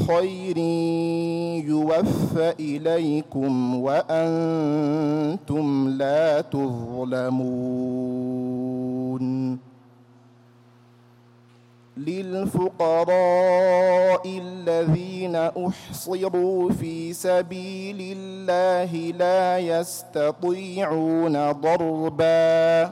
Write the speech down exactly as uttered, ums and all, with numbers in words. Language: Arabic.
خير يوفى إليكم وأنتم لا تظلمون. للفقراء الذين أحصروا في سبيل الله لا يستطيعون ضربا